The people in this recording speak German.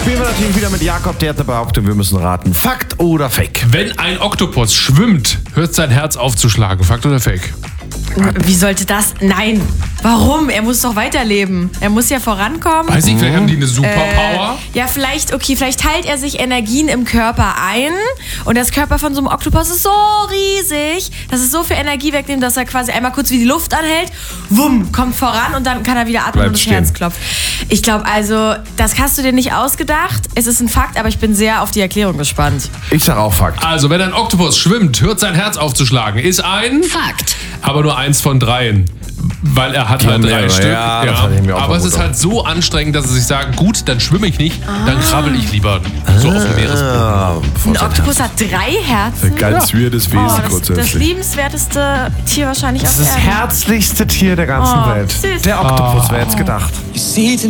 Spielen wir natürlich wieder mit Jakob, der hat eine Behauptung, wir müssen raten. Fakt oder Fake? Wenn ein Oktopus schwimmt, hört sein Herz aufzuschlagen. Fakt oder Fake? Wie sollte das? Nein. Warum? Er muss doch weiterleben. Er muss ja vorankommen. Weiß ich, vielleicht haben die eine Superpower. Ja, vielleicht teilt er sich Energien im Körper ein und das Körper von so einem Oktopus ist so riesig, dass es so viel Energie wegnimmt, dass er quasi einmal kurz wie die Luft anhält, wumm, kommt voran und dann kann er wieder atmen und das Herz klopft. Ich glaube also, das hast du dir nicht ausgedacht. Es ist ein Fakt, aber ich bin sehr auf die Erklärung gespannt. Ich sag auch Fakt. Also, wenn ein Oktopus schwimmt, hört sein Herz aufzuschlagen. Ist ein Fakt. Aber nur eins von dreien. Weil er hat halt 3 Stück. Ja, das hatte ich mir auch aber es ist halt so anstrengend, dass sie sich sagen, gut, dann schwimme ich nicht, dann krabbel ich lieber so auf dem Meeresboden. Ein Oktopus hat 3 Herzen. Ganz weirdes Wesen Das grundsätzlich. liebenswerteste Tier wahrscheinlich auf Das ist das Erden. herzlichste Tier der ganzen Welt. süß. Der Oktopus, wer hätte es gedacht?